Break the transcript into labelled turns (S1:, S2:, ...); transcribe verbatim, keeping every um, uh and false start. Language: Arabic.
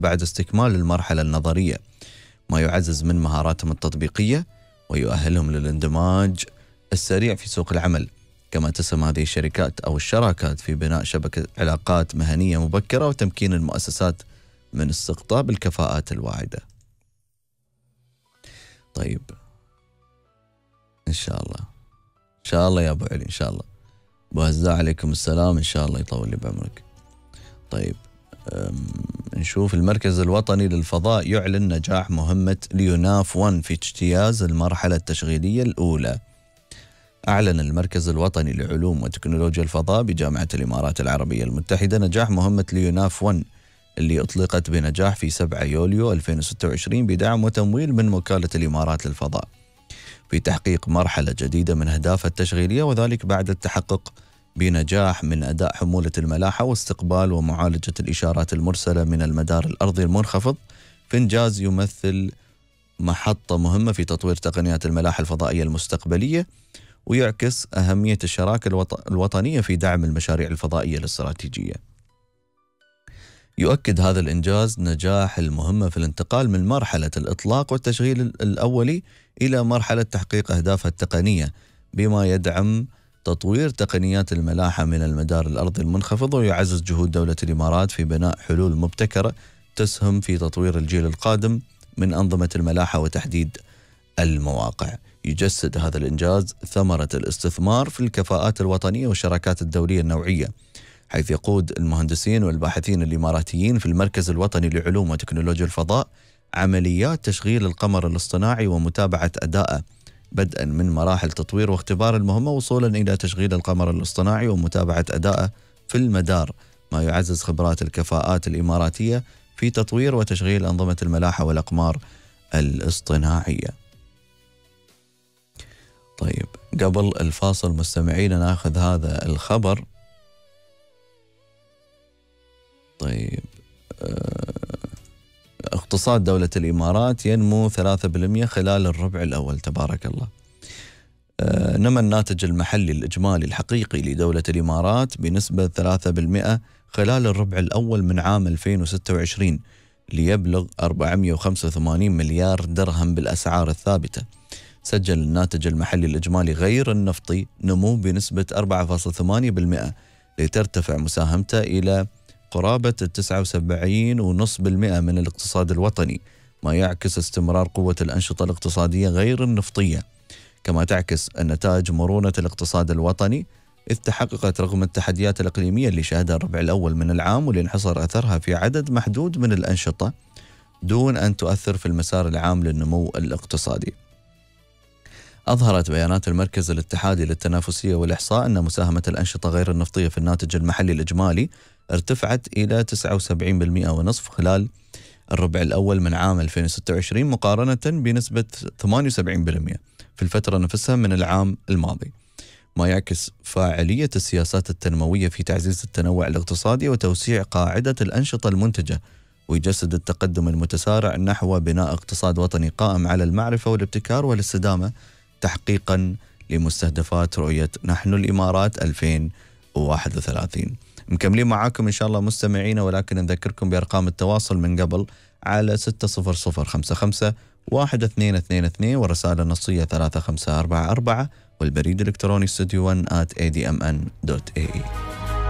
S1: بعد استكمال المرحلة النظرية، ما يعزز من مهاراتهم التطبيقية ويؤهلهم للاندماج السريع في سوق العمل. كما تسهم هذه الشركات أو الشراكات في بناء شبكة علاقات مهنية مبكرة وتمكين المؤسسات من استقطاب الكفاءات الواعدة. طيب إن شاء الله إن شاء الله يا أبو علي، إن شاء الله. أبو هزاع عليكم السلام، إن شاء الله يطول لي بعمرك. طيب نشوف المركز الوطني للفضاء يعلن نجاح مهمة ليوناف واحد في اجتياز المرحلة التشغيلية الأولى. أعلن المركز الوطني لعلوم وتكنولوجيا الفضاء بجامعة الإمارات العربية المتحدة نجاح مهمة ليوناف واحد اللي أطلقت بنجاح في سبعة يوليو ألفين وستة وعشرين بدعم وتمويل من وكالة الإمارات للفضاء في تحقيق مرحلة جديدة من أهدافها التشغيلية، وذلك بعد التحقق بنجاح من أداء حمولة الملاحة واستقبال ومعالجة الإشارات المرسلة من المدار الأرضي المنخفض في إنجاز يمثل محطة مهمة في تطوير تقنيات الملاحة الفضائية المستقبلية، ويعكس أهمية الشراكة الوطنية في دعم المشاريع الفضائية الاستراتيجية. يؤكد هذا الإنجاز نجاح المهمة في الانتقال من مرحلة الإطلاق والتشغيل الأولي إلى مرحلة تحقيق أهدافها التقنية، بما يدعم تطوير تقنيات الملاحة من المدار الأرضي المنخفض، ويعزز جهود دولة الإمارات في بناء حلول مبتكرة تسهم في تطوير الجيل القادم من أنظمة الملاحة وتحديد المواقع. يجسد هذا الإنجاز ثمرة الاستثمار في الكفاءات الوطنية والشراكات الدولية النوعية، حيث يقود المهندسين والباحثين الإماراتيين في المركز الوطني لعلوم وتكنولوجيا الفضاء عمليات تشغيل القمر الاصطناعي ومتابعة أدائه، بدءا من مراحل تطوير واختبار المهمة وصولا إلى تشغيل القمر الاصطناعي ومتابعة أدائه في المدار، ما يعزز خبرات الكفاءات الإماراتية في تطوير وتشغيل أنظمة الملاحة والأقمار الاصطناعية. طيب قبل الفاصل مستمعين ناخذ هذا الخبر. طيب اقتصاد دولة الإمارات ينمو ثلاثة بالمئة خلال الربع الأول، تبارك الله. نمى الناتج المحلي الإجمالي الحقيقي لدولة الإمارات بنسبة ثلاثة بالمئة خلال الربع الأول من عام ألفين وستة وعشرين ليبلغ أربعمئة وخمسة وثمانين مليار درهم بالأسعار الثابتة. سجل الناتج المحلي الإجمالي غير النفطي نمو بنسبة أربعة فاصلة ثمانية بالمئة لترتفع مساهمته إلى قرابة تسعة وسبعين فاصلة خمسة بالمئة من الاقتصاد الوطني، ما يعكس استمرار قوة الأنشطة الاقتصادية غير النفطية. كما تعكس النتائج مرونة الاقتصاد الوطني، إذ تحققت رغم التحديات الإقليمية اللي شهدها الربع الأول من العام واللي انحصر أثرها في عدد محدود من الأنشطة دون أن تؤثر في المسار العام للنمو الاقتصادي. أظهرت بيانات المركز الاتحادي للتنافسية والإحصاء أن مساهمة الأنشطة غير النفطية في الناتج المحلي الإجمالي ارتفعت إلى تسعة وسبعين بالمئة ونصف خلال الربع الأول من عام ألفين وستة وعشرين مقارنة بنسبة ثمانية وسبعين بالمئة في الفترة نفسها من العام الماضي، ما يعكس فاعلية السياسات التنموية في تعزيز التنوع الاقتصادي وتوسيع قاعدة الأنشطة المنتجة، ويجسد التقدم المتسارع نحو بناء اقتصاد وطني قائم على المعرفة والابتكار والاستدامة تحقيقا لمستهدفات رؤية نحن الإمارات ألفين وواحد وثلاثين. مكملين معاكم إن شاء الله مستمعين، ولكن نذكركم بأرقام التواصل من قبل على ستة صفر صفر خمسة خمسة واحد اثنين اثنين اثنين والرسالة النصية ثلاثة خمسة أربعة أربعة والبريد الإلكتروني studio one at a d m n dot a e.